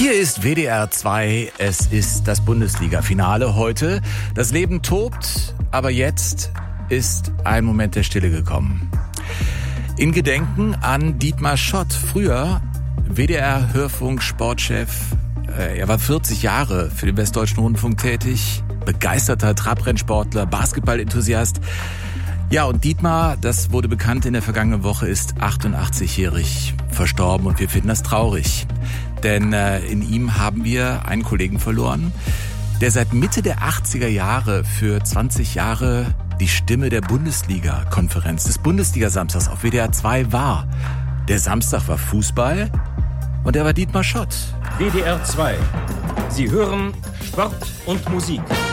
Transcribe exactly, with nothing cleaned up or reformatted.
Hier ist W D R zwei, es ist das Bundesliga-Finale heute. Das Leben tobt, aber jetzt ist ein Moment der Stille gekommen. In Gedenken an Dietmar Schott, früher W D R-Hörfunk-Sportchef. Er war vierzig Jahre für den Westdeutschen Rundfunk tätig, begeisterter Trabrennsportler, Basketball-Enthusiast. Ja, und Dietmar, das wurde bekannt in der vergangenen Woche, ist achtundachtzigjährig verstorben und wir finden das traurig. Denn äh, in ihm haben wir einen Kollegen verloren, der seit Mitte der achtziger Jahre für zwanzig Jahre die Stimme der Bundesliga-Konferenz, des Bundesliga-Samstags auf W D R zwei war. Der Samstag war Fußball und er war Dietmar Schott. W D R zwei. Sie hören Sport und Musik.